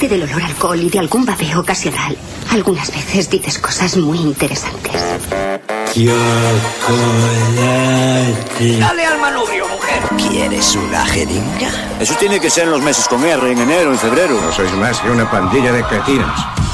Aparte del olor a alcohol y de algún babeo ocasional, algunas veces dices cosas muy interesantes. Chocolate. Dale al manubrio, mujer. ¿Quieres una jeringa? Eso tiene que ser en los meses con R, en enero, en febrero. No sois más que una pandilla de cretinos.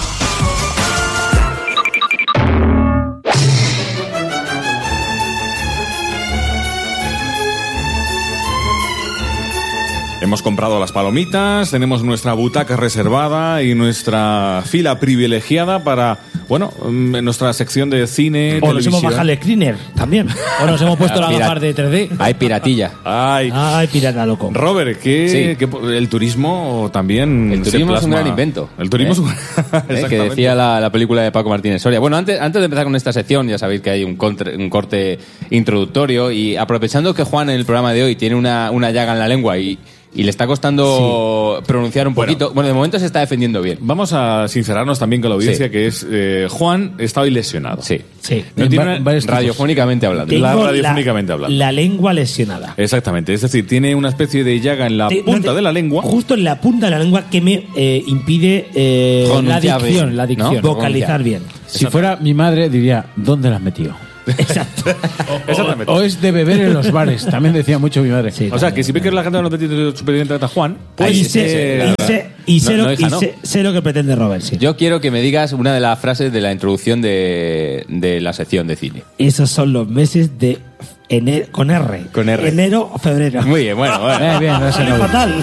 Hemos comprado las palomitas, tenemos nuestra butaca reservada y nuestra fila privilegiada para, bueno, en nuestra sección de cine, o nos hemos bajado el screener también. O nos hemos puesto las gafas de 3D. Hay piratilla. Ay, pirata, loco. Robert, que el turismo también. El turismo es un gran invento. El turismo es un que decía la película de Paco Martínez Soria. Bueno, antes de empezar con esta sección, ya sabéis que hay un corte introductorio, y aprovechando que Juan en el programa de hoy tiene una llaga en la lengua y le está costando pronunciar un poquito. Bueno, de momento se está defendiendo bien. Vamos a sincerarnos también con la audiencia, que es Juan está hoy lesionado. Sí. No tiene radiofónicamente hablando. Radiofónicamente hablando. La lengua lesionada. Exactamente. Es decir, tiene una especie de llaga en la punta de la lengua. Justo en la punta de la lengua que me impide la dicción, ¿no? Vocalizar bien. Si fuera mi madre diría, ¿dónde la has metido? Exacto. O es de beber en los bares, también decía mucho mi madre. Sí, o sea, que si ve que la gente no te tiene superior a Juan, pues sé lo que pretende Robert. Sí. Yo quiero que me digas una de las frases de la introducción de la sección de cine. Esos son los meses de enero, con R. Enero o febrero. Muy bien, bueno. Bien, no es fatal.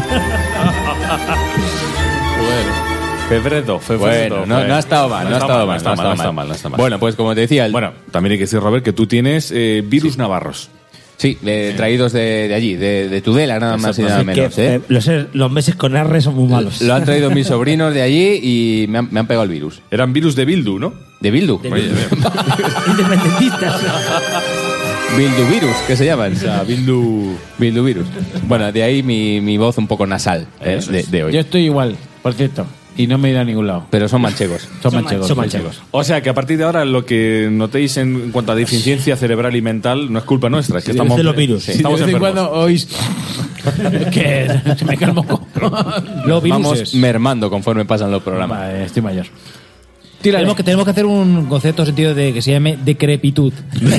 Febrero. Bueno, no ha estado mal, no está mal. Bueno, pues como te decía... Bueno, también hay que decir, Robert, que tú tienes virus navarros. Sí, traídos de allí, de Tudela, nada más y nada menos. Los meses con R son muy malos. Lo han traído mis sobrinos de allí y me han pegado el virus. Eran virus de Bildu, ¿no? ¿De Bildu? Independentistas. Bildu virus, ¿qué se llaman? O sea, Bildu virus. Bueno, de ahí mi voz un poco nasal de hoy. Yo estoy igual, por cierto. Y no me he ido a ningún lado. Pero son manchegos. Son manchegos. O sea, que a partir de ahora lo que notéis en cuanto a deficiencia cerebral y mental no es culpa nuestra. Es que estamos de los virus. Sí, estamos de vez en enfermos. cuando oís que se me cae el moco. Vamos mermando conforme pasan los programas. Vale, estoy mayor. Tenemos que hacer un concepto sentido de que se llame decrepitud.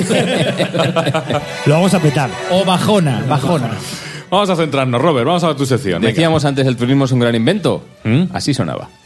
Lo vamos a petar. O bajona. Vamos a centrarnos, Robert, vamos a tu sección. Decíamos antes, el turismo es un gran invento. Así sonaba.